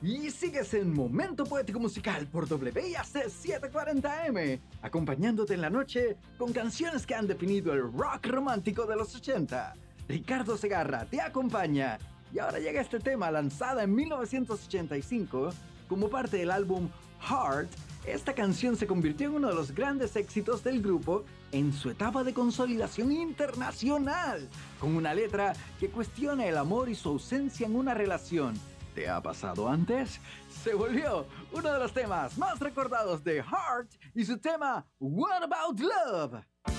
Y sigues en Momento Poético Musical por WIAC 740M, acompañándote en la noche con canciones que han definido el rock romántico de los 80. Ricardo Segarra te acompaña. Y ahora llega este tema lanzada en 1985 como parte del álbum Heart. Esta canción se convirtió en uno de los grandes éxitos del grupo en su etapa de consolidación internacional, con una letra que cuestiona el amor y su ausencia en una relación. ¿Te ha pasado antes? Se volvió uno de los temas más recordados de Heart y su tema What About Love.